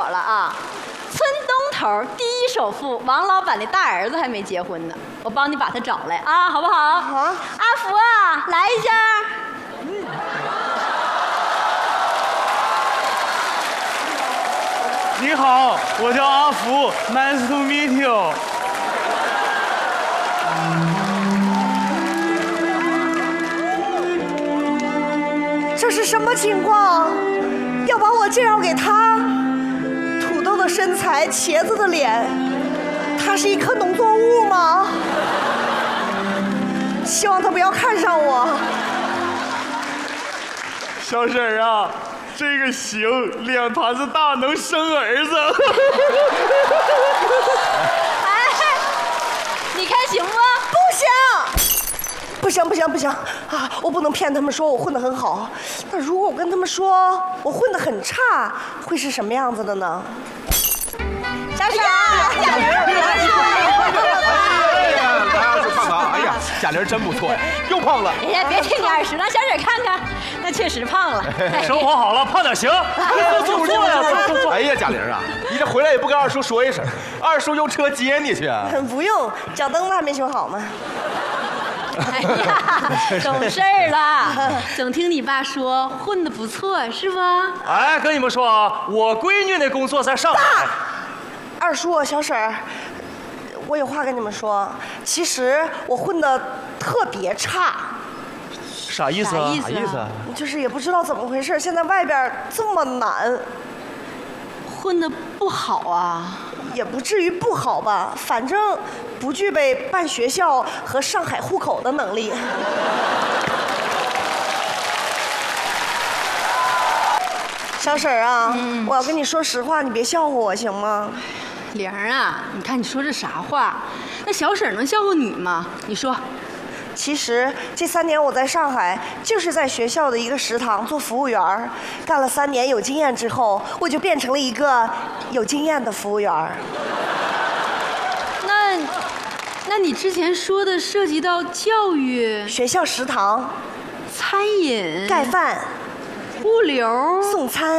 了啊！村东头第一首富王老板的大儿子还没结婚呢，我帮你把他找来啊，好不好？ 啊， 阿福啊，来一下。 你好，我叫阿福 ，Nice to meet you。 这是什么情况？要把我介绍给他？土豆的身材，茄子的脸，他是一棵农作物吗？希望他不要看上我。 小婶儿啊，这个行，2坛子大能生儿子。 哎，你看行吗？ 不行，不行，不行，不行啊！我不能骗他们说我混得很好。那如果我跟他们说我混得很差，会是什么样子的呢？小沈， 贾玲，哎呀，贾玲真不错呀，又胖了。 哎呀，别听你20，让小婶看看，那确实胖了。 生活好了，胖点行。坐呀，坐。 哎呀，贾玲啊，你这回来也不跟二叔说一声，二叔用车接你去。 不用，脚蹬子还没修好吗？ 哎呀，懂事儿了，总听你爸说混得不错，是吧？ 哎，跟你们说啊，我闺女那工作在上海。 二叔，小婶儿，我有话跟你们说。其实我混得特别差， 啥意思啊？ 啥意思啊？ 就是也不知道怎么回事，现在外边这么难， 混得不好啊？ 也不至于不好吧，反正不具备办学校和上海户口的能力。小婶儿啊，我要跟你说实话，你别笑话我行吗？ 玲儿啊，你看你说这啥话？那小婶能笑话你吗？你说。 其实这3年我在上海，就是在学校的一个食堂做服务员，干了3年有经验之后，我就变成了一个有经验的服务员。 那你之前说的涉及到教育、 学校食堂、 餐饮、 盖饭、 物流、 送餐。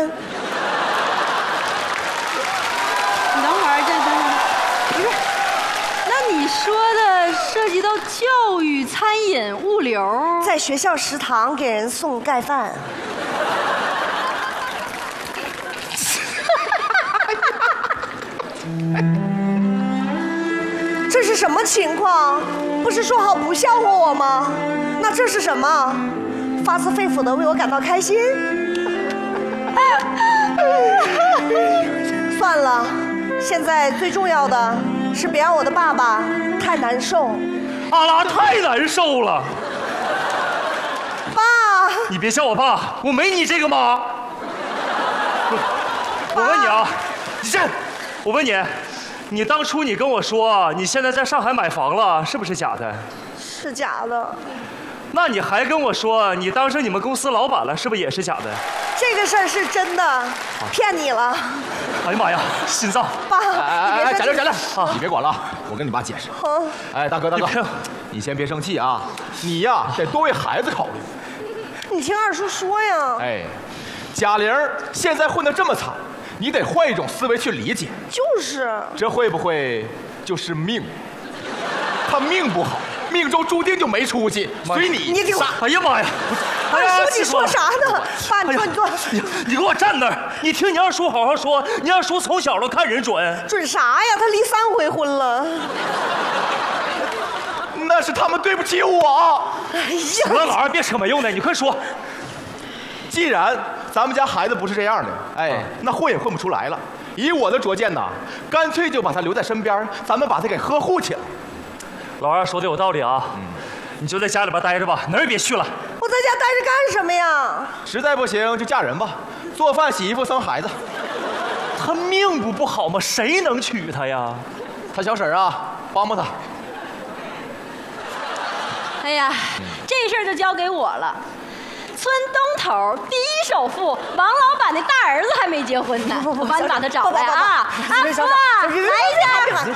你等会儿，等会儿，不是，那你说的涉及到教育、餐饮、物流， 在学校食堂给人送盖饭。这是什么情况？不是说好不笑话我吗？那这是什么？发自肺腑的为我感到开心？算了，现在最重要的是别让我的爸爸太难受。 阿拉太难受了。 爸， 你别笑我爸，我没你这个妈。我问你啊，你这，我问你，你当初你跟我说你现在在上海买房了，是不是假的？ 是假的。 那你还跟我说你当上你们公司老板了，是不是也是假的？ 这个事儿是真的，骗你了。 哎呀妈呀，心脏！ 爸， 哎，贾玲，贾玲， 啊你别管了，我跟你爸解释。 嗯， 哎，大哥，你先别生气啊，你呀得多为孩子考虑。 你听二叔说呀。 哎，贾玲现在混得这么惨，你得换一种思维去理解。 就是。 这会不会就是命？他命不好，命中注定就没出息，所以你给我！ 哎呀妈呀！ 二叔，你说啥呢？爸，你说你坐。 你给我站那儿！你听你二叔好好说，你二叔从小都看人准。 准啥呀？他离3回婚了。 那是他们对不起我。 哎呀， 行了，老二别扯没用的，你快说。 既然咱们家孩子不是这样的，哎，那混也混不出来了。以我的拙见呐，干脆就把他留在身边，咱们把他给呵护起来。 老二说的有道理啊，你就在家里边待着吧，哪儿也别去了。 我在家待着干什么呀？ 实在不行就嫁人吧，做饭、洗衣服、生孩子。 他命不好吗？谁能娶她呀？ 他小婶啊，帮帮他。 哎呀，这事儿就交给我了。村东头第一首富王老板的大儿子还没结婚呢，我帮你把他找来啊！阿福啊，来一下。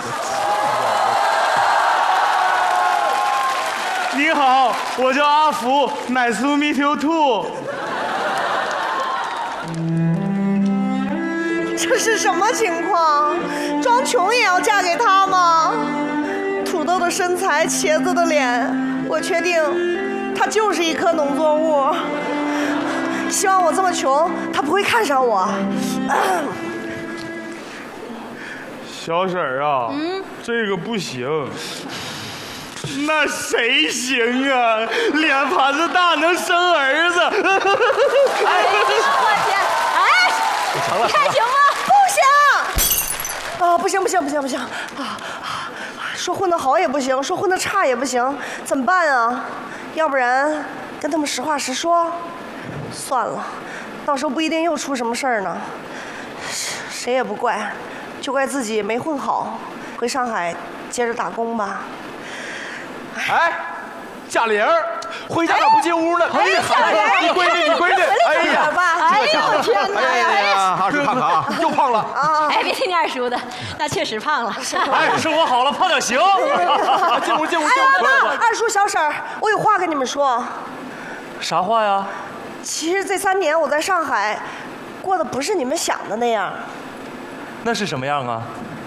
你好，我叫阿福 ，Nice to meet you too。 这是什么情况？装穷也要嫁给他吗？土豆的身材，茄子的脸，我确定他就是一棵农作物。希望我这么穷，他不会看上我。 小婶儿啊，这个不行。那谁行啊？脸盘子大能生儿子。 哎呦我天！哎， 成了， 你看行吗？ 不行！啊，不行不行不行不行啊！说混得好也不行，说混得差也不行，怎么办啊？要不然跟他们实话实说。算了，到时候不一定又出什么事儿呢。谁也不怪，就怪自己没混好。回上海接着打工吧。 哎，贾玲，回家咋不进屋呢？哎呀，你闺女，你闺女，哎呀， 哎呦我天哪！ 哎呀，二叔看看啊，又胖了。 哎，别听你二叔的，那确实胖了。 哎，生活好了，胖点行。 进屋，进屋， 哎进屋。 二叔小婶儿，我有话跟你们说。 啥话呀？ 其实这3年我在上海，过得不是你们想的那样。 那是什么样啊？